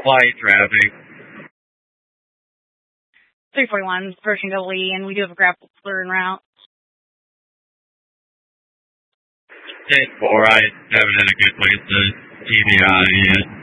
light traffic. 341 approaching to Lee, and we do have a grappler en route. 10-4, I haven't had a good place to TBI yet.